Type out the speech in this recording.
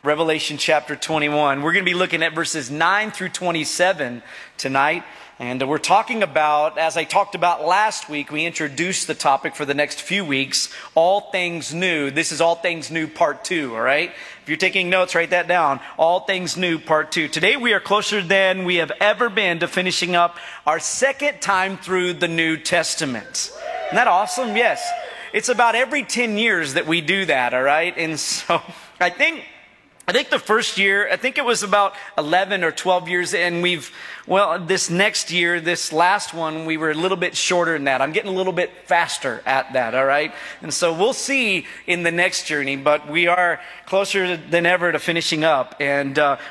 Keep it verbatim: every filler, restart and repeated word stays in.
Revelation chapter twenty-one. We're going to be looking at verses nine through twenty-seven tonight. And we're talking about, as I talked about last week, we introduced the topic for the next few weeks, all things new. This is all things new part two, all right? If you're taking notes, write that down. All things new part two. Today we are closer than we have ever been to finishing up our second time through the New Testament. Isn't that awesome? Yes. It's about every ten years that we do that, all right? And so I think... I think the first year, I think it was about eleven or twelve years, and we've, well, this next year, this last one, we were a little bit shorter than that. I'm getting a little bit faster at that, all right? And so we'll see in the next journey, but we are closer than ever to finishing up. And uh,